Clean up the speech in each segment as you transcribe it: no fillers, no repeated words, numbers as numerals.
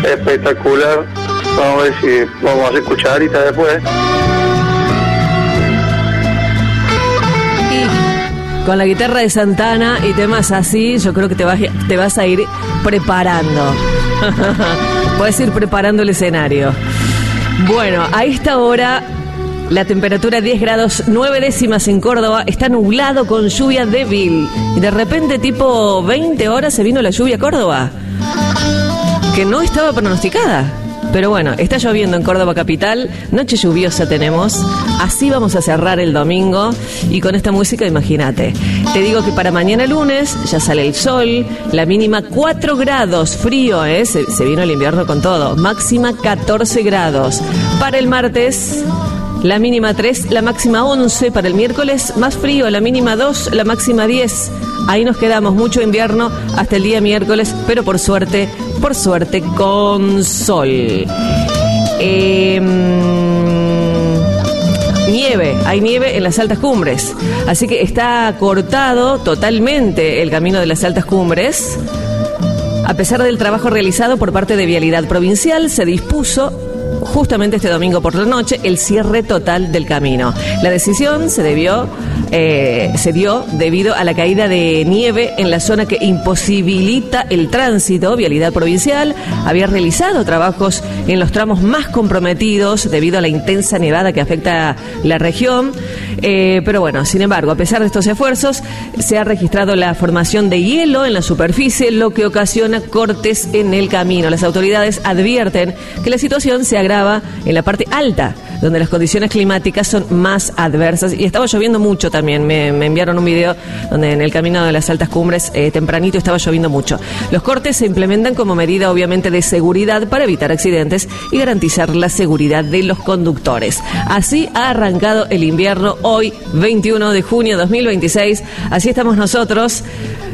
espectacular. Vamos a ver si vamos a hacer cucharita después. Y con la guitarra de Santana y temas así, yo creo que te vas a ir preparando. Puedes ir preparando el escenario. Bueno, a esta hora la temperatura 10 grados 9 décimas en Córdoba, está nublado con lluvia débil. Y de repente, tipo 20 horas, se vino la lluvia a Córdoba, que no estaba pronosticada. Pero bueno, está lloviendo en Córdoba capital, noche lluviosa tenemos, así vamos a cerrar el domingo y con esta música imagínate. Te digo que para mañana lunes ya sale el sol, la mínima 4 grados, frío, se vino el invierno con todo, máxima 14 grados. Para el martes, la mínima 3, la máxima 11, para el miércoles más frío, la mínima 2, la máxima 10. Ahí nos quedamos, mucho invierno hasta el día miércoles, pero por suerte con sol. Nieve, hay nieve en las altas cumbres, así que está cortado totalmente el camino de las altas cumbres. A pesar del trabajo realizado por parte de Vialidad Provincial, se dispuso justamente este domingo por la noche el cierre total del camino. La decisión se dio debido a la caída de nieve en la zona que imposibilita el tránsito. Vialidad Provincial había realizado trabajos en los tramos más comprometidos debido a la intensa nevada que afecta la región. Pero bueno, sin embargo, a pesar de estos esfuerzos, se ha registrado la formación de hielo en la superficie, lo que ocasiona cortes en el camino. Las autoridades advierten que la situación se agrava en la parte alta, donde las condiciones climáticas son más adversas. Y estaba lloviendo mucho también. Me enviaron un video donde en el camino de las altas cumbres tempranito estaba lloviendo mucho. Los cortes se implementan como medida obviamente de seguridad para evitar accidentes y garantizar la seguridad de los conductores. Así ha arrancado el invierno hoy, 21 de junio de 2026. Así estamos nosotros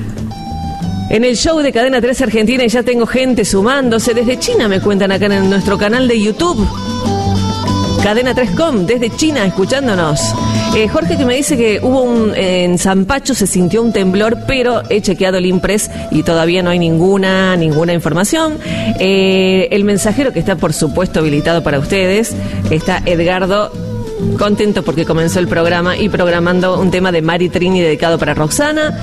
en el show de Cadena 3 Argentina y ya tengo gente sumándose. Desde China me cuentan acá en nuestro canal de YouTube. Cadena 3.com, desde China, escuchándonos. Jorge que me dice que en Zampacho se sintió un temblor, pero he chequeado el Impress y todavía no hay ninguna información. El mensajero que está, por supuesto, habilitado para ustedes, está Edgardo, contento porque comenzó el programa y programando un tema de Mari Trini dedicado para Roxana.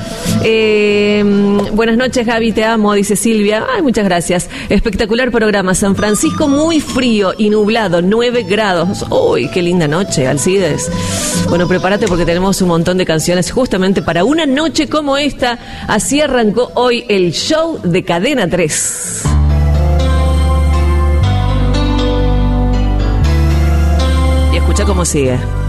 Buenas noches, Gaby, te amo, dice Silvia. Ay, muchas gracias. Espectacular programa. San Francisco muy frío y nublado, 9 grados. Uy, qué linda noche, Alcides. Bueno, prepárate porque tenemos un montón de canciones justamente para una noche como esta. Así arrancó hoy el show de Cadena 3. Escucha cómo sigue.